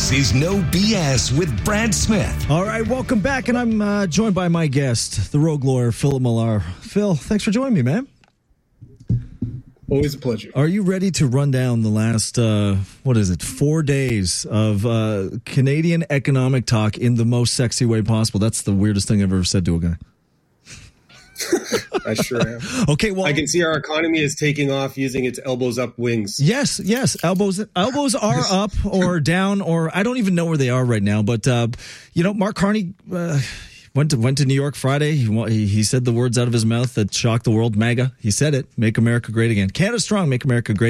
This is No BS with Brad Smith. All right, welcome back, and I'm joined by my guest, the rogue lawyer, Philip Millar. Phil, thanks for joining me, man. Always a pleasure. Are you ready to run down the last, 4 days of Canadian economic talk in the most sexy way possible? That's the weirdest thing I've ever said to a guy. I sure am. Okay, well, I can see our economy is taking off using its elbows up wings. Yes. Elbows are up or down, or I don't even know where they are right now. But Mark Carney went to New York Friday. He said the words out of his mouth that shocked the world. MAGA. He said it. Make America great again. Canada strong. Make America great.